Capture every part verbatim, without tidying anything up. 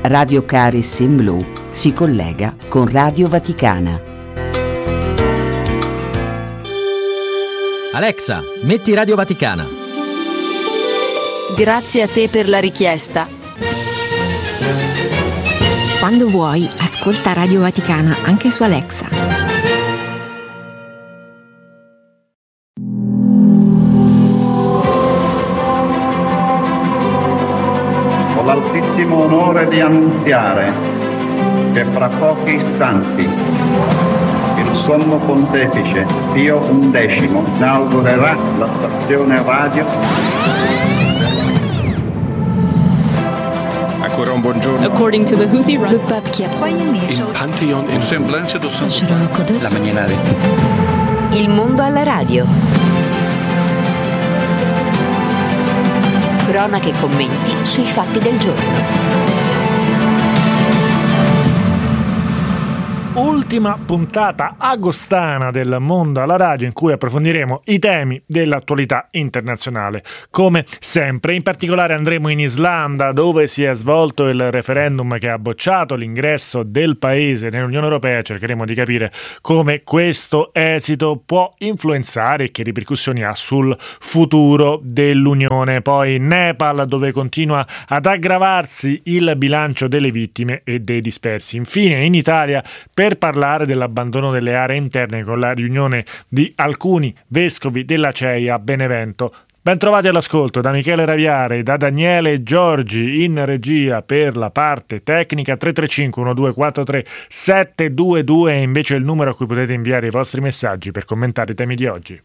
Radio Caris in Blu si collega con Radio Vaticana. Alexa, metti Radio Vaticana. Grazie a te per la richiesta. Quando vuoi, ascolta Radio Vaticana anche su Alexa. Ho l'altissimo onore di annunziare che fra pochi istanti il Sommo Pontefice Pio undicesimo inaugurerà la stazione radio. Ancora un buongiorno. According to the Houthi, le pape qui a Il Pantheon in Semblance do la maniera restita. Il mondo alla radio. Cronache e commenti sui fatti del giorno. Ultima puntata agostana del Mondo alla Radio, in cui approfondiremo i temi dell'attualità internazionale. Come sempre, in particolare andremo in Islanda, dove si è svolto il referendum che ha bocciato l'ingresso del paese nell'Unione Europea. Cercheremo di capire come questo esito può influenzare e che ripercussioni ha sul futuro dell'Unione. Poi in Nepal, dove continua ad aggravarsi il bilancio delle vittime e dei dispersi. Infine in Italia, per parlare dell'abbandono delle aree interne con la riunione di alcuni vescovi della C E I a Benevento. Ben trovati all'ascolto da Michele Raviare, da Daniele Giorgi in regia per la parte tecnica. Tre tre cinque uno due quattro tre sette due due è invece il numero a cui potete inviare i vostri messaggi per commentare i temi di oggi.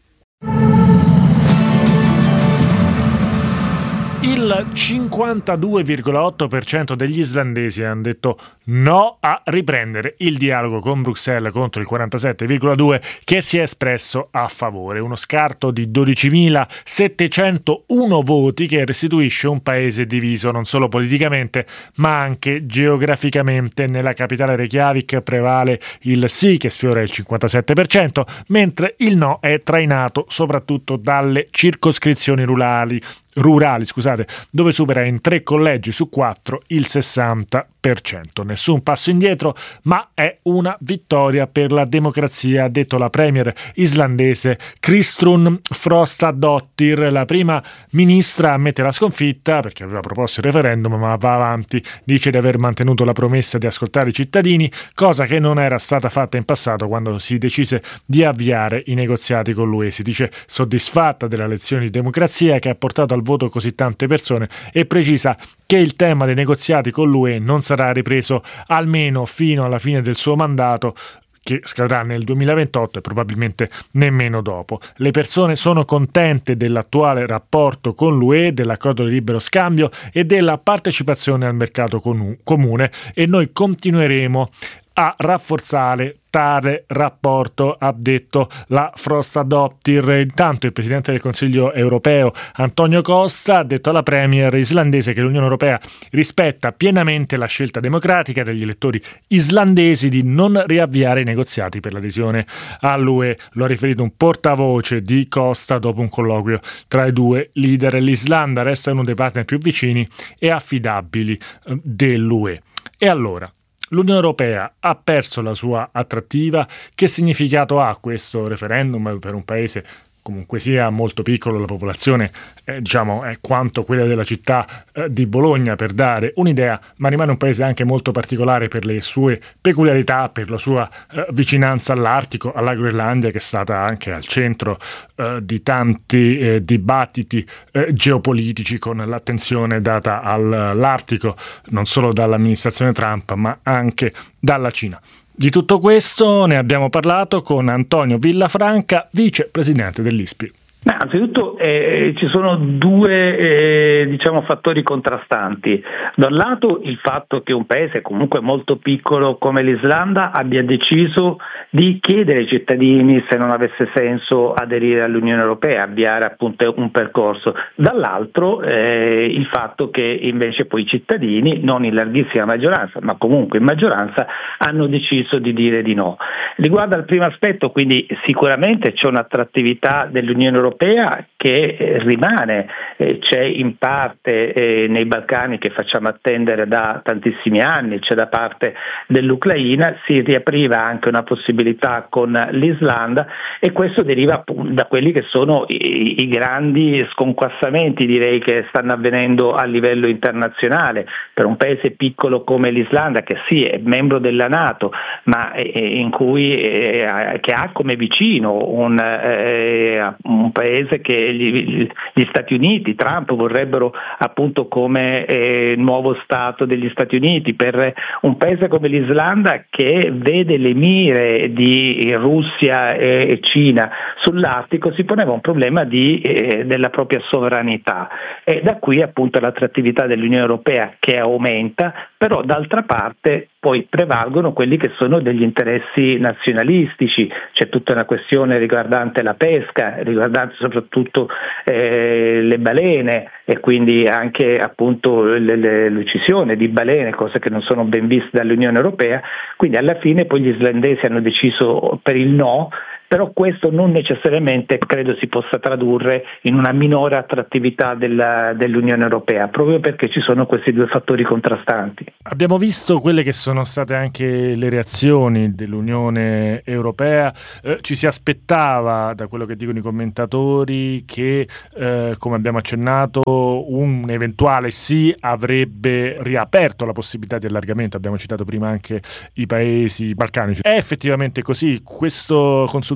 Il cinquantadue virgola otto per cento degli islandesi hanno detto no a riprendere il dialogo con Bruxelles, contro il quarantasette virgola due per cento che si è espresso a favore. Uno scarto di dodicimilasettecentouno voti che restituisce un paese diviso non solo politicamente ma anche geograficamente. Nella capitale Reykjavik prevale il sì, che sfiora il cinquantasette per cento, mentre il no è trainato soprattutto dalle circoscrizioni rurali rurali, scusate, dove supera in tre collegi su quattro il sessanta per cento. Nessun passo indietro, ma è una vittoria per la democrazia, ha detto la premier islandese Kristrún Frostadóttir. La prima ministra ammette la sconfitta perché aveva proposto il referendum, ma va avanti. Dice di aver mantenuto la promessa di ascoltare i cittadini, cosa che non era stata fatta in passato quando si decise di avviare i negoziati con l'U E. Si dice soddisfatta della lezione di democrazia che ha portato al voto così tante persone e precisa che il tema dei negoziati con l'U E non sarà ripreso almeno fino alla fine del suo mandato, che scadrà nel duemilaventotto e probabilmente nemmeno dopo. Le persone sono contente dell'attuale rapporto con l'U E, dell'accordo di libero scambio e della partecipazione al mercato comune, e noi continueremo a rafforzare tale rapporto, ha detto la Frostadóttir. Intanto il presidente del Consiglio europeo Antonio Costa ha detto alla premier islandese che l'Unione Europea rispetta pienamente la scelta democratica degli elettori islandesi di non riavviare i negoziati per l'adesione all'U E. Lo ha riferito un portavoce di Costa dopo un colloquio tra i due leader. L'Islanda resta uno dei partner più vicini e affidabili dell'U E. E allora, l'Unione Europea ha perso la sua attrattiva? Che significato ha questo referendum per un paese comunque sia molto piccolo? La popolazione eh, diciamo è quanto quella della città eh, di Bologna, per dare un'idea, ma rimane un paese anche molto particolare per le sue peculiarità, per la sua eh, vicinanza all'Artico, alla Groenlandia, che è stata anche al centro eh, di tanti eh, dibattiti eh, geopolitici, con l'attenzione data all'Artico non solo dall'amministrazione Trump ma anche dalla Cina. Di tutto questo ne abbiamo parlato con Antonio Villafranca, vicepresidente dell'I S P I. Beh, anzitutto eh, ci sono due eh, diciamo fattori contrastanti. Da un lato il fatto che un paese comunque molto piccolo come l'Islanda abbia deciso di chiedere ai cittadini se non avesse senso aderire all'Unione Europea, avviare appunto un percorso. Dall'altro eh, il fatto che invece poi i cittadini, non in larghissima maggioranza ma comunque in maggioranza, hanno deciso di dire di no. Riguardo al primo aspetto, quindi sicuramente c'è un'attrattività dell'Unione Europea Europea che eh, rimane, eh, c'è in parte eh, nei Balcani che facciamo attendere da tantissimi anni, c'è da parte dell'Ucraina, si riapriva anche una possibilità con l'Islanda e questo deriva da quelli che sono i, i grandi sconquassamenti, direi, che stanno avvenendo a livello internazionale. Per un paese piccolo come l'Islanda, che sì è membro della NATO, ma eh, in cui eh, che ha come vicino un, eh, un paese che gli, gli Stati Uniti, Trump vorrebbero appunto come eh, nuovo Stato degli Stati Uniti, per un paese come l'Islanda che vede le mire di Russia e Cina sull'Artico, si poneva un problema di, eh, della propria sovranità, e da qui appunto l'attrattività dell'Unione Europea che aumenta, però d'altra parte poi prevalgono quelli che sono degli interessi nazionalistici. C'è tutta una questione riguardante la pesca, riguardante soprattutto eh, le balene e quindi anche appunto le, le, l'uccisione di balene, cose che non sono ben viste dall'Unione Europea. Quindi alla fine poi gli islandesi hanno deciso per il no, però questo non necessariamente credo si possa tradurre in una minore attrattività della, dell'Unione Europea, proprio perché ci sono questi due fattori contrastanti. Abbiamo visto quelle che sono state anche le reazioni dell'Unione Europea, eh, ci si aspettava, da quello che dicono i commentatori, che eh, come abbiamo accennato un eventuale sì avrebbe riaperto la possibilità di allargamento. Abbiamo citato prima anche i paesi balcanici. È effettivamente così? Questo consultazione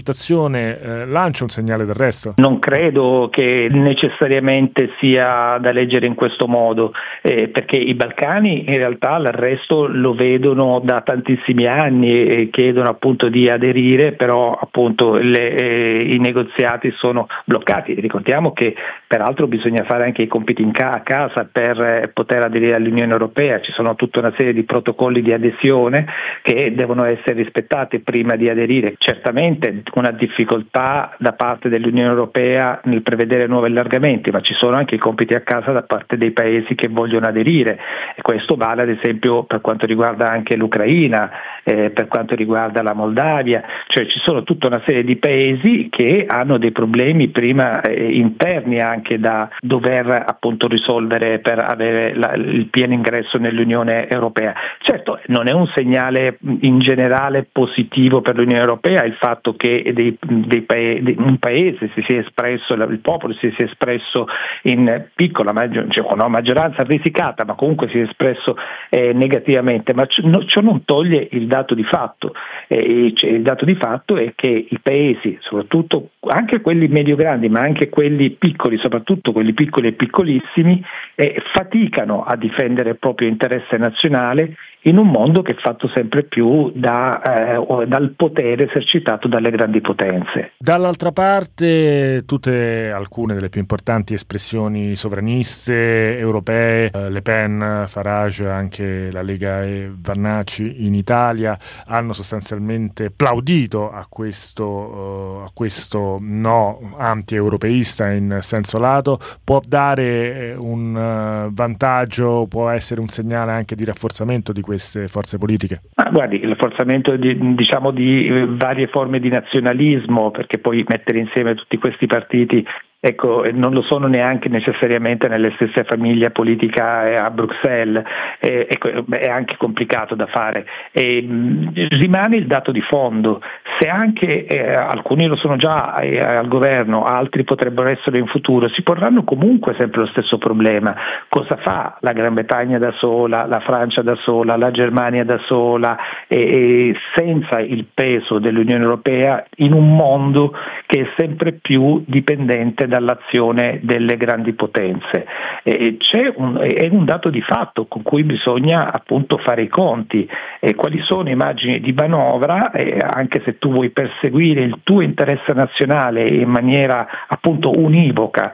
eh, lancia un segnale d'arresto? Non credo che necessariamente sia da leggere in questo modo, eh, perché i Balcani in realtà l'arresto lo vedono da tantissimi anni e chiedono appunto di aderire, però appunto le, eh, i negoziati sono bloccati. Ricordiamo che peraltro bisogna fare anche i compiti in ca- a casa per eh, poter aderire all'Unione Europea, ci sono tutta una serie di protocolli di adesione che devono essere rispettati prima di aderire. Certamente una difficoltà da parte dell'Unione Europea nel prevedere nuovi allargamenti, ma ci sono anche i compiti a casa da parte dei paesi che vogliono aderire, e questo vale ad esempio per quanto riguarda anche l'Ucraina, eh, per quanto riguarda la Moldavia, cioè ci sono tutta una serie di paesi che hanno dei problemi prima eh, interni anche da dover appunto risolvere per avere la, il pieno ingresso nell'Unione Europea. Certo, non è un segnale in generale positivo per l'Unione Europea il fatto che dei, dei paesi, un paese si sia espresso, il popolo si sia espresso in piccola cioè, una maggioranza risicata, ma comunque si è espresso eh, negativamente, ma ciò no, non toglie il dato di fatto. Eh, cioè, il dato di fatto è che i paesi, soprattutto anche quelli medio-grandi, ma anche quelli piccoli, soprattutto quelli piccoli e piccolissimi, eh, faticano a difendere il proprio interesse nazionale in un mondo che è fatto sempre più da, eh, dal potere esercitato dalle grandi potenze. Dall'altra parte tutte alcune delle più importanti espressioni sovraniste europee, eh, Le Pen, Farage, anche la Lega e Vannacci in Italia, hanno sostanzialmente plaudito a questo, uh, a questo no anti-europeista in senso lato. Può dare un uh, vantaggio, può essere un segnale anche di rafforzamento di queste forze politiche? Ma guardi, il rafforzamento di, diciamo di varie forme di nazionalismo, perché poi mettere insieme tutti questi partiti, ecco, non lo sono neanche necessariamente nelle stesse famiglie politica a Bruxelles, eh, ecco, è anche complicato da fare. E, mh, rimane il dato di fondo. Se anche eh, alcuni lo sono già eh, al governo, altri potrebbero essere in futuro, si porranno comunque sempre lo stesso problema. Cosa fa la Gran Bretagna da sola, la Francia da sola, la Germania da sola, e, e senza il peso dell'Unione Europea in un mondo che è sempre più dipendente dall'azione delle grandi potenze. E c'è un, è un dato di fatto con cui bisogna appunto fare i conti. E quali sono i margini di manovra, e anche se tu vuoi perseguire il tuo interesse nazionale in maniera appunto univoca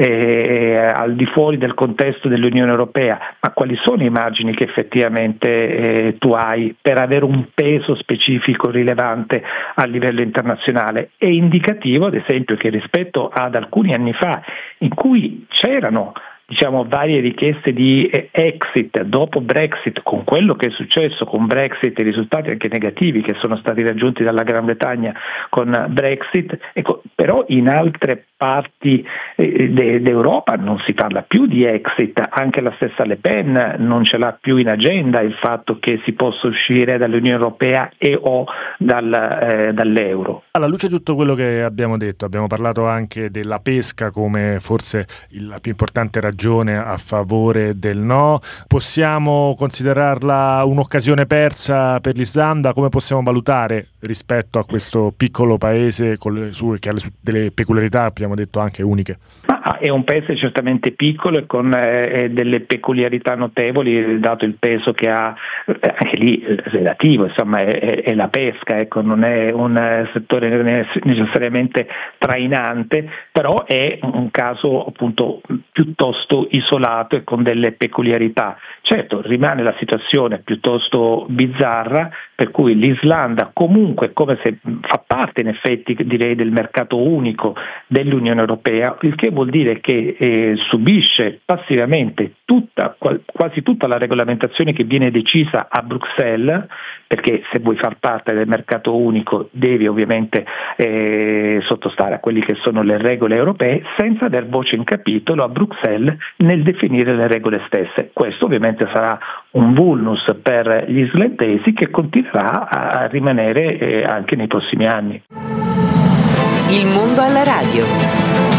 eh, al di fuori del contesto dell'Unione Europea, ma quali sono i margini che effettivamente eh, tu hai per avere un peso specifico rilevante a livello internazionale? È indicativo ad esempio che rispetto ad alcuni anni fa in cui c'erano diciamo varie richieste di exit dopo Brexit, con quello che è successo con Brexit, i risultati anche negativi che sono stati raggiunti dalla Gran Bretagna con Brexit, ecco, però in altre parti eh, de- d'Europa non si parla più di exit, anche la stessa Le Pen non ce l'ha più in agenda il fatto che si possa uscire dall'Unione Europea e o dal, eh, dall'euro. Alla luce di tutto quello che abbiamo detto, abbiamo parlato anche della pesca come forse la più importante ragione a favore del no. Possiamo considerarla un'occasione persa per l'Islanda? Come possiamo valutare rispetto a questo piccolo paese con le sue, che ha le, delle peculiarità, abbiamo detto, anche uniche? Ma è un paese certamente piccolo e con eh, delle peculiarità notevoli, dato il peso che ha, eh, anche lì relativo, insomma è, è, è la pesca, ecco, non è un settore necessariamente trainante, però è un caso appunto piuttosto isolato e con delle peculiarità. Certo, rimane la situazione piuttosto bizzarra, per cui l'Islanda comunque come se fa parte in effetti, direi, del mercato unico dell'Unione Europea, il che vuol dire che eh, subisce passivamente tutta, quasi tutta la regolamentazione che viene decisa a Bruxelles, perché se vuoi far parte del mercato unico devi ovviamente eh, sottostare a quelle che sono le regole europee, senza dar voce in capitolo a Bruxelles nel definire le regole stesse. Questo ovviamente sarà un vulnus per gli islandesi che continuerà a rimanere eh, anche nei prossimi anni. Il mondo alla radio.